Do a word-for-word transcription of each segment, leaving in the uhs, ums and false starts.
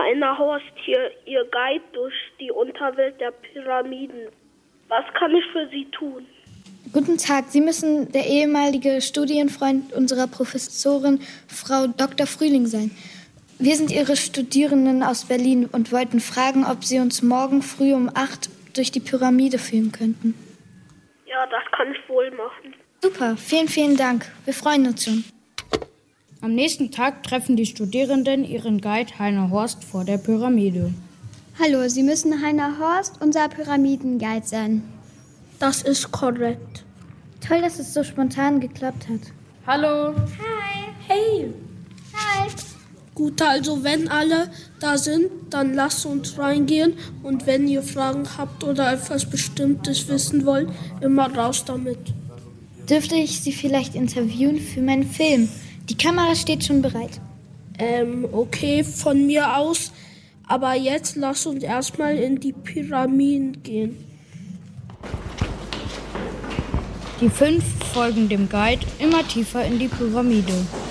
Heiner Horst hier, Ihr Guide durch die Unterwelt der Pyramiden. Was kann ich für Sie tun? Guten Tag, Sie müssen der ehemalige Studienfreund unserer Professorin, Frau Doktor Frühling sein. Wir sind Ihre Studierenden aus Berlin und wollten fragen, ob Sie uns morgen früh um acht durch die Pyramide führen könnten. Ja, das kann ich wohl machen. Super, vielen, vielen Dank. Wir freuen uns schon. Am nächsten Tag treffen die Studierenden ihren Guide Heiner Horst vor der Pyramide. Hallo, Sie müssen Heiner Horst, unser Pyramidenguide sein. Das ist korrekt. Toll, dass es so spontan geklappt hat. Hallo. Hi. Hey. Hi. Gut, also wenn alle da sind, dann lasst uns reingehen. Und wenn ihr Fragen habt oder etwas Bestimmtes wissen wollt, immer raus damit. Dürfte ich Sie vielleicht interviewen für meinen Film? Die Kamera steht schon bereit. Ähm, okay, von mir aus. Aber jetzt lasst uns erstmal in die Pyramiden gehen. Die fünf folgen dem Guide immer tiefer in die Pyramide.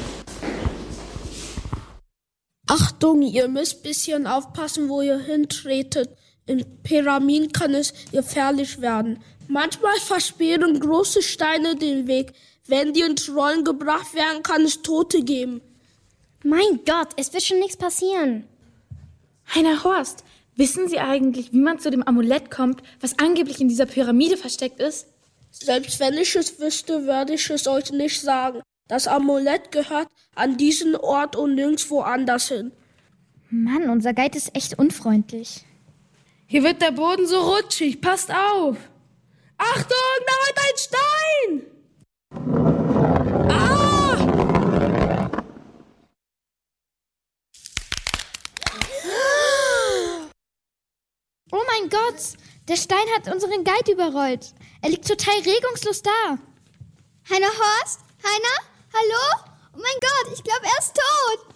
Achtung, ihr müsst ein bisschen aufpassen, wo ihr hintretet. In Pyramiden kann es gefährlich werden. Manchmal versperren große Steine den Weg. Wenn die ins Rollen gebracht werden, kann es Tote geben. Mein Gott, es wird schon nichts passieren. Heiner Horst, wissen Sie eigentlich, wie man zu dem Amulett kommt, was angeblich in dieser Pyramide versteckt ist? Selbst wenn ich es wüsste, würde ich es euch nicht sagen. Das Amulett gehört an diesen Ort und nirgendwo anders hin. Mann, unser Guide ist echt unfreundlich. Hier wird der Boden so rutschig, passt auf! Achtung, da rollt ein Stein! Ah! Oh mein Gott, der Stein hat unseren Guide überrollt. Er liegt total regungslos da. Heiner Horst? Heiner? Hallo? Oh mein Gott, ich glaube, er ist tot.